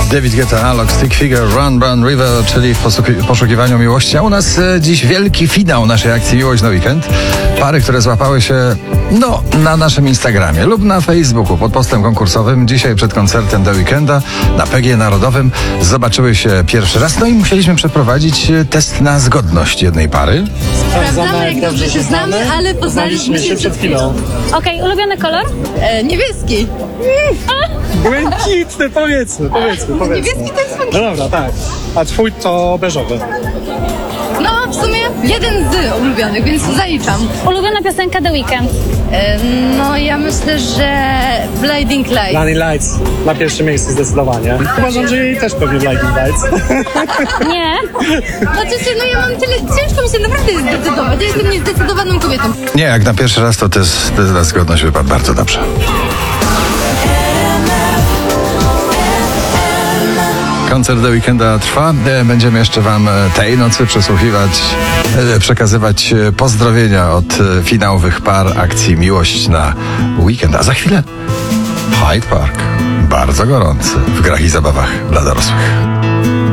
David Guetta, Alok, Stick Figure, Run, Run, River, czyli w poszukiwaniu miłości. A u nas dziś wielki finał naszej akcji Miłość na Weekend. Pary, które złapały się, na naszym Instagramie lub na Facebooku pod postem konkursowym. Dzisiaj przed koncertem The Weekenda na PGE Narodowym zobaczyły się pierwszy raz. No i musieliśmy przeprowadzić test na zgodność jednej pary. Sprawdzamy, jak dobrze się znamy, ale poznaliśmy się przed chwilą. Okej, ulubiony kolor? Niebieski. Błękitny, powiedzmy. Niebieski to jest fajny. No dobra, tak. A twój to beżowy. No, w sumie jeden z ulubionych, więc zaliczam. Ulubiona piosenka The Weekend? No, ja myślę, że Blinding Lights. Blinding Lights na pierwsze miejsce zdecydowanie. Uważam, że jej też pewnie Blinding Lights. Nie. Znaczy, ja mam tyle, ciężko mi się naprawdę zdecydować. Ja jestem niezdecydowaną kobietą. Nie, jak na pierwszy raz to test na zgodność wypadł bardzo dobrze. Koncert The Weekenda trwa. Będziemy jeszcze wam tej nocy przekazywać pozdrowienia od finałowych par akcji Miłość na Weekend. A za chwilę Hyde Park. Bardzo gorący w grach i zabawach dla dorosłych.